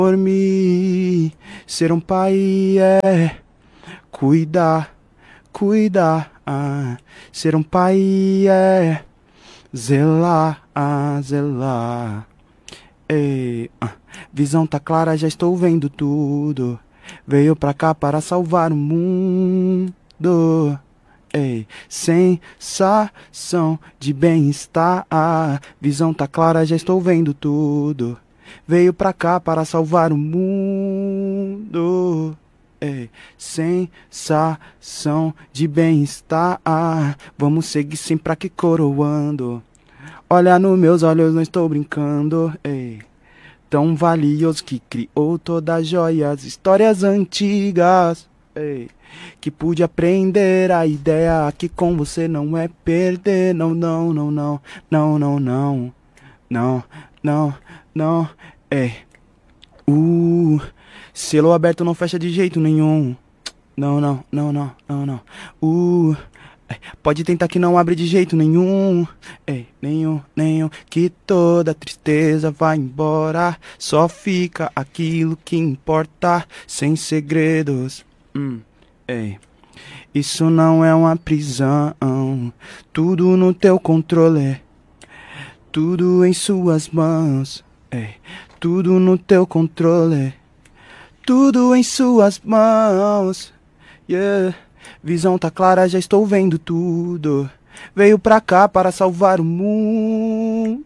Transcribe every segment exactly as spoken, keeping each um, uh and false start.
Dormir, ser um pai é cuidar, cuidar. Ah, ser um pai é zelar, ah, zelar. Ei, ah, visão tá clara, já estou vendo tudo. Veio pra cá para salvar o mundo. Ei, sensação de bem-estar. Ah, visão tá clara, já estou vendo tudo. Veio pra cá para salvar o mundo. Ei, sensação de bem-estar. Ah, vamos seguir sempre aqui coroando. Olha nos meus olhos, não estou brincando. Ei, tão valioso que criou todas as joias, histórias antigas. Ei, que pude aprender a ideia que com você não é perder. Não, não, não, não, não, não, não, não, não, não. Ei, uh, selo aberto não fecha de jeito nenhum. Não, não, não, não, não, não. Uh, pode tentar que não abre de jeito nenhum. Ei, nenhum, nenhum. Que toda tristeza vai embora. Só fica aquilo que importa. Sem segredos. Hum, ei. Isso não é uma prisão. Tudo no teu controle. Tudo em suas mãos. Ei. Tudo no teu controle. Tudo em suas mãos. Yeah. Visão tá clara, já estou vendo tudo. Veio pra cá para salvar o mundo.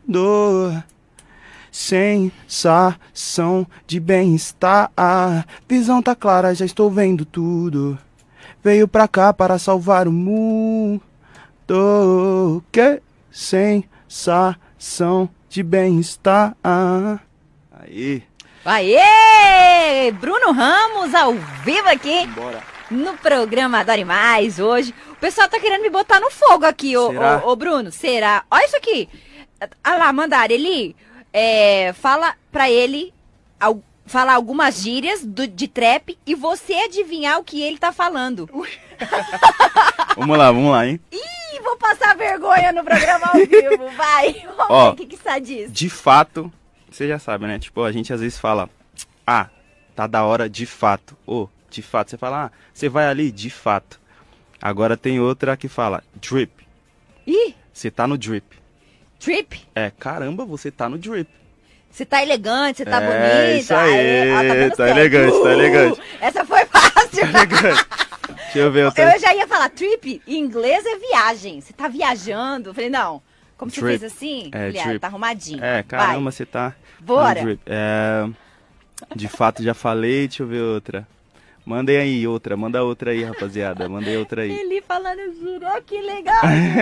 Sensação de bem-estar. Visão tá clara, já estou vendo tudo. Veio pra cá para salvar o mundo. Que sensação de bem-estar. Aí. Aê! Bruno Ramos ao vivo aqui. Bora. No programa Adore Mais hoje. O pessoal tá querendo me botar no fogo aqui, ô, ô, ô Bruno. Será? Olha isso aqui. Olha lá, mandaram ele. É, fala pra ele al, falar algumas gírias do, de trap e você adivinhar o que ele tá falando. Vamos lá, vamos lá, hein? Ih, vou passar vergonha no programa ao vivo. Vai. Vamos Ó, ver o que que está disso. De fato, você já sabe, né? Tipo, a gente às vezes fala, ah, tá da hora de fato. Ô, de fato. Você fala, ah, você vai ali, de fato. Agora tem outra que fala, drip. Ih, Você tá no drip. trip? É, caramba, você tá no drip. Você tá elegante, você tá É, bonita. isso aí, Aê, ó, dando tá certo. elegante, tá elegante. Essa foi fácil. Elegante. Deixa eu ver outra. Eu já ia falar, trip, em inglês é viagem. Você tá viajando. Eu falei, não. Como você Trip. fez assim? É, Falei, ah, trip. tá arrumadinho. É, caramba, Vai. você tá Bora. no drip. É, de fato, já falei, deixa eu ver outra. Mandem aí outra, manda outra aí, rapaziada. Mandei outra aí. Ele falando giro, ó, que legal.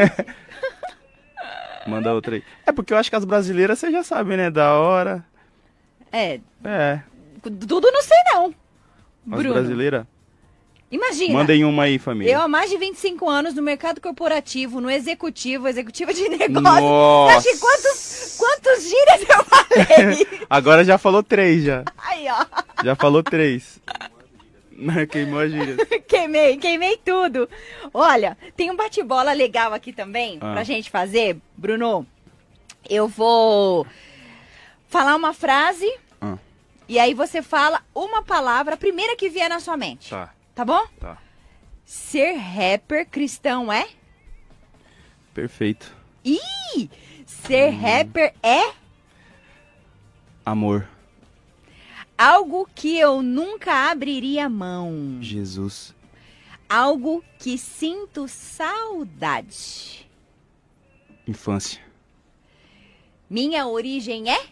Manda outra aí. É porque eu acho que as brasileiras você já sabe, né? Da hora. É, É. tudo não sei não. As Bruno, brasileiras. imagina. Mandem uma aí, família. Eu há mais de vinte e cinco anos no mercado corporativo, no executivo, executiva de negócio. Nossa. Acho que quantos, quantos gírias eu falei? Agora já falou três, já. Aí, ó. Já falou três. Queimou a gíria. Queimei, queimei tudo. Olha, tem um bate-bola legal aqui também Ah. pra gente fazer. Bruno, eu vou falar uma frase Ah, e aí você fala uma palavra, a primeira que vier na sua mente. tá, Tá bom? tá. Ser rapper cristão é? Perfeito. Ih! Ser rapper é Amor. algo que eu nunca abriria mão. Jesus. Algo que sinto saudade. Infância. Minha origem é?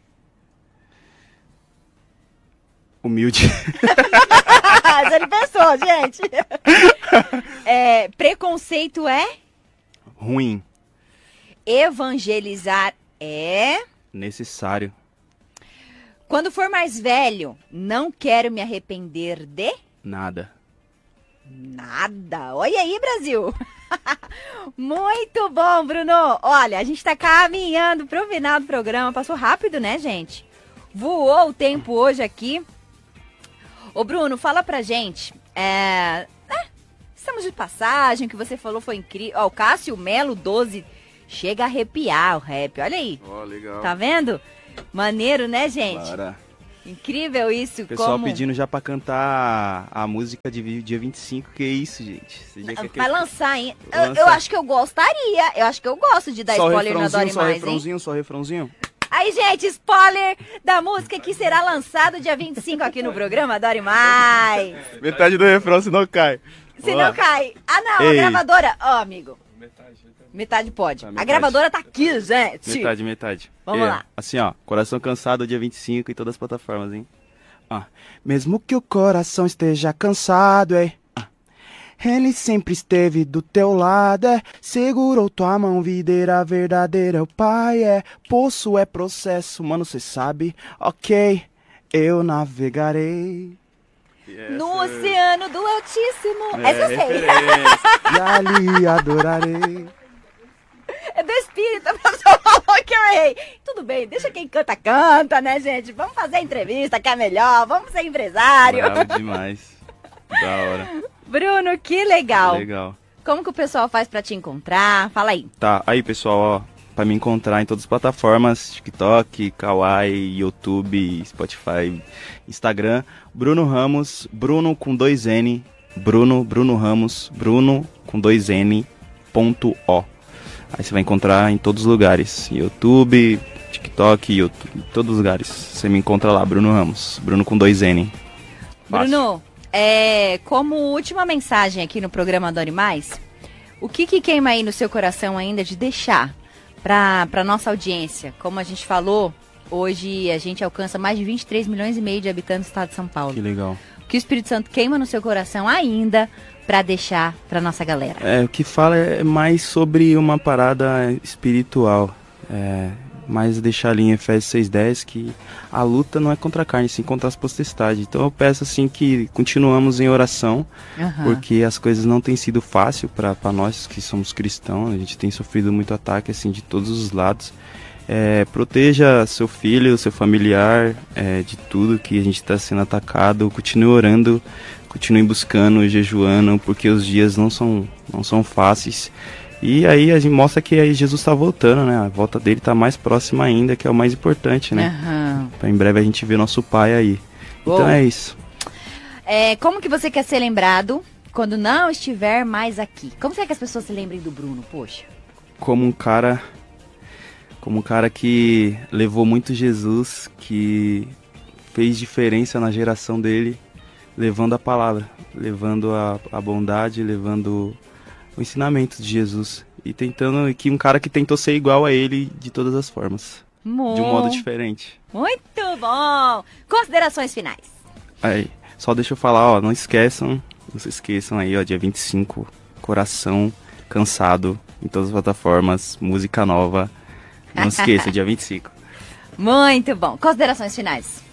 Humilde. Você não pensou, gente. É, preconceito é? Ruim. Evangelizar é? Necessário. Quando for mais velho, não quero me arrepender de Nada. nada. Olha aí, Brasil. Muito bom, Bruno. Olha, a gente tá caminhando pro final do programa. Passou rápido, né, gente? Voou o tempo hoje aqui. Ô, Bruno, fala pra gente. É... é, estamos de passagem, o que você falou foi incrível. Ó, o Cássio Melo doze chega a arrepiar o rap. Olha aí. Ó, oh, legal. Tá vendo? Maneiro, né, gente? Para. Incrível isso. O pessoal como... pedindo já pra cantar a música de dia vinte e cinco, que isso, gente. Esse dia que Vai eu... lançar, hein? Eu, Lançar. eu acho que eu gostaria. Eu acho que eu gosto de dar Só spoiler no Adore refrãozinho, só Mais, hein? refrãozinho, só refrãozinho. Aí, gente, spoiler da música que será lançado dia vinte e cinco aqui no programa Adore Mais. Metade do refrão, senão cai. Se Vamos não lá. cai. Ah, não, Ei. a gravadora... Ó, amigo. Metade pode. Tá, A metade. gravadora tá aqui, gente. Metade, metade. Vamos É, lá. Assim, ó, Coração Cansado, dia vinte e cinco em todas as plataformas, hein? Ah, mesmo que o coração esteja cansado, é. Ah, ele sempre esteve do teu lado, é. Segurou tua mão, videira verdadeira, é o pai, é. Poço é processo, mano, cê sabe. Ok, eu navegarei. No oceano do Altíssimo. É, Essa eu sei. referência. E ali adorarei. É do espírito, a pessoa falou que eu errei. Tudo bem, deixa quem canta, canta, né, gente? Vamos fazer a entrevista que é melhor, vamos ser empresário. Bravo demais. Da hora. Bruno, que legal. Legal. Como que o pessoal faz pra te encontrar? Fala aí. Tá, aí pessoal, ó, pra me encontrar em todas as plataformas, TikTok, Kawaii, YouTube, Spotify, Instagram, Bruno Ramos, Bruno com dois N, Bruno, Bruno Ramos, Bruno com dois N, ponto O. Aí você vai encontrar em todos os lugares, YouTube, TikTok, YouTube, em todos os lugares. Você me encontra lá, Bruno Ramos, Bruno com dois N. Fácil. Bruno, é, como última mensagem aqui no programa Adore Mais, o que que queima aí no seu coração ainda de deixar para para nossa audiência? Como a gente falou, hoje a gente alcança mais de vinte e três milhões e meio de habitantes do estado de São Paulo. Que legal. O que o Espírito Santo queima no seu coração ainda para deixar para nossa galera? É, o que fala é mais sobre uma parada espiritual. É, mais deixar ali em Efésios seis dez que a luta não é contra a carne, sim contra as potestades. Então eu peço assim que continuamos em oração, Aham. porque as coisas não têm sido fácil para nós que somos cristãos. A gente tem sofrido muito ataque assim de todos os lados. É, proteja seu filho, seu familiar, é, de tudo que a gente está sendo atacado. Continue orando, continue buscando, jejuando, porque os dias não são, não são fáceis. E aí a gente mostra que aí Jesus está voltando, né? A volta dele está mais próxima ainda, que é o mais importante, né? Aham. Pra em breve a gente ver nosso pai aí. Uou. Então é isso. É, como que você quer ser lembrado quando não estiver mais aqui? Como você quer que as pessoas se lembrem do Bruno, poxa? Como um cara, como um cara que levou muito Jesus, que fez diferença na geração dele, levando a palavra, levando a, a bondade, levando o ensinamento de Jesus e tentando que um cara que tentou ser igual a ele de todas as formas, Mu- de um modo diferente. Muito bom! Considerações finais. Aí, só deixa eu falar, ó, não esqueçam, não se esqueçam aí, ó, dia vinte e cinco, Coração Cansado, em todas as plataformas, música nova, não esqueça, dia vinte e cinco. Muito bom. Considerações finais.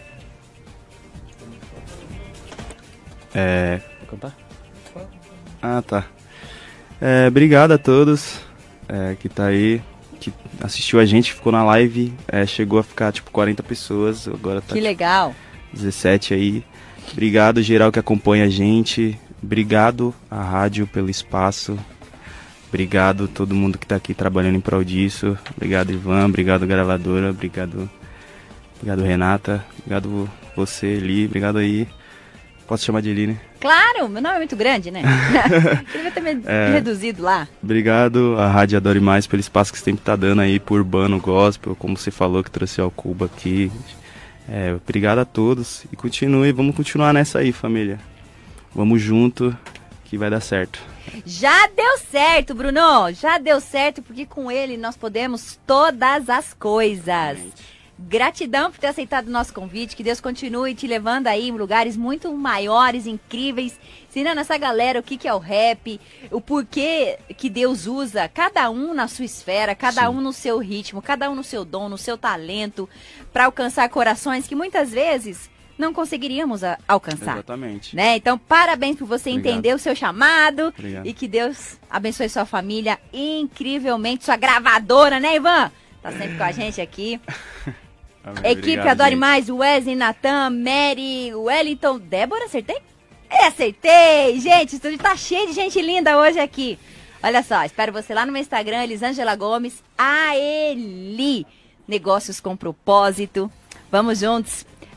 É... Vou cantar? Ah, tá. É, obrigado a todos é, que tá aí, que assistiu a gente, ficou na live, é, chegou a ficar tipo quarenta pessoas, agora tá Que legal. tipo, dezessete aí. Obrigado geral que acompanha a gente, obrigado à rádio pelo espaço, obrigado todo mundo que tá aqui trabalhando em prol disso, obrigado Ivan, obrigado gravadora, obrigado, obrigado Renata, obrigado você Eli, obrigado aí. Posso chamar de Eli, né? Claro, meu nome é muito grande, né? Ele vai ter me É. reduzido lá. Obrigado à Rádio Adore Mais pelo espaço que você sempre tá dando aí pro Urbano Gospel, como você falou que trouxe ao Cuba aqui. É, obrigado a todos e continue, vamos continuar nessa aí, família. Vamos junto que vai dar certo. Já deu certo, Bruno. Já deu certo, porque com ele nós podemos todas as coisas. Gratidão por ter aceitado o nosso convite, que Deus continue te levando aí em lugares muito maiores, incríveis, ensinando essa galera o que, que é o rap, o porquê que Deus usa cada um na sua esfera, cada Sim. um no seu ritmo, cada um no seu dom, no seu talento, para alcançar corações que muitas vezes não conseguiríamos a- alcançar. Exatamente. Né? Então, parabéns por você Obrigado. entender o seu chamado. Obrigado. E que Deus abençoe sua família incrivelmente, sua gravadora, né, Ivan? Tá sempre com a gente aqui. Amém. Equipe Obrigado, Adore gente. Mais, Wesley, Natan, Mary, Wellington, Débora, acertei? É, acertei! Gente, o estúdio tá cheio de gente linda hoje aqui. Olha só, espero você lá no meu Instagram, Elisângela Gomes, a Eli. Negócios com propósito. Vamos juntos.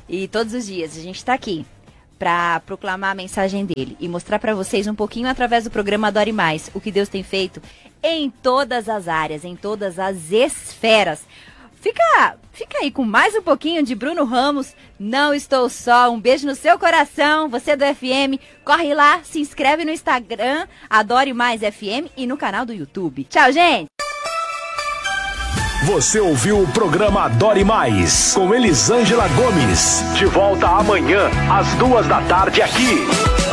E todos os dias a gente está aqui para proclamar a mensagem dele e mostrar para vocês um pouquinho através do programa Adore Mais o que Deus tem feito em todas as áreas, em todas as esferas. Fica, fica aí com mais um pouquinho de Bruno Ramos, Não Estou Só. Um beijo no seu coração, você do F M. Corre lá, se inscreve no Instagram, Adore Mais F M, e no canal do YouTube. Tchau, gente! Você ouviu o programa Adore Mais, com Elisângela Gomes. De volta amanhã, às duas da tarde, aqui.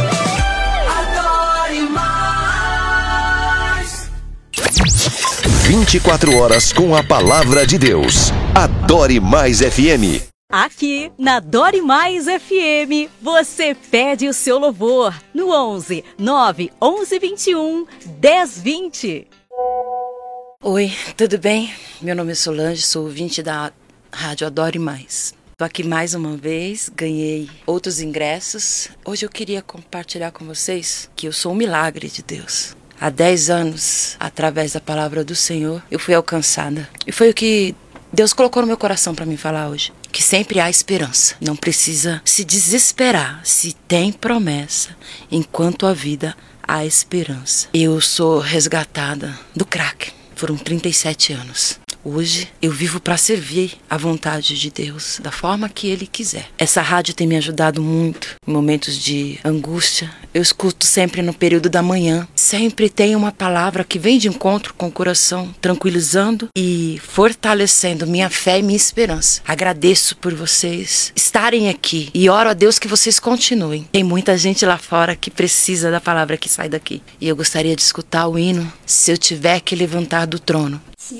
Adore Mais. vinte e quatro horas com a palavra de Deus. Adore Mais F M. Aqui na Adore Mais F M, você pede o seu louvor no onze, nove, onze, vinte e um, dez, vinte. Oi, tudo bem? Meu nome é Solange, sou ouvinte da Rádio Adore Mais. Estou aqui mais uma vez, ganhei outros ingressos. Hoje eu queria compartilhar com vocês que eu sou um milagre de Deus. Há dez anos, através da palavra do Senhor, eu fui alcançada. E foi o que Deus colocou no meu coração para me falar hoje. Que sempre há esperança. Não precisa se desesperar se tem promessa. Enquanto a vida há esperança. Eu sou resgatada do crack. Foram trinta e sete anos. Hoje eu vivo para servir a vontade de Deus da forma que Ele quiser. Essa rádio tem me ajudado muito em momentos de angústia. Eu escuto sempre no período da manhã. Sempre tem uma palavra que vem de encontro com o coração, tranquilizando e fortalecendo minha fé e minha esperança. Agradeço por vocês estarem aqui e oro a Deus que vocês continuem. Tem muita gente lá fora que precisa da palavra que sai daqui. E eu gostaria de escutar o hino Se Eu Tiver Que Levantar do Trono.